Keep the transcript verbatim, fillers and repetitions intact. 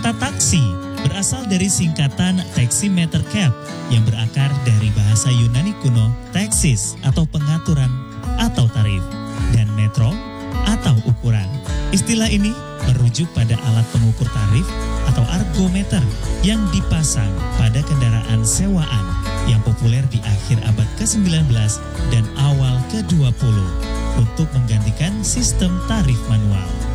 Kata taksi berasal dari singkatan taximeter cap yang berakar dari bahasa Yunani kuno taxis atau pengaturan atau tarif, dan metro atau ukuran. Istilah ini merujuk pada alat pengukur tarif atau argometer yang dipasang pada kendaraan sewaan yang populer di akhir abad ke sembilan belas dan awal ke dua puluh untuk menggantikan sistem tarif manual.